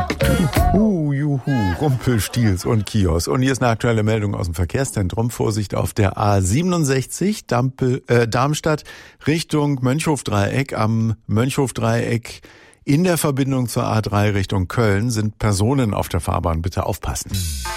Juhu, Rumpelstilz und Kiosk. Und hier ist eine aktuelle Meldung aus dem Verkehrszentrum. Vorsicht auf der A67 Darmstadt Richtung Mönchhofdreieck. Am Mönchhofdreieck in der Verbindung zur A3 Richtung Köln sind Personen auf der Fahrbahn. Bitte aufpassen.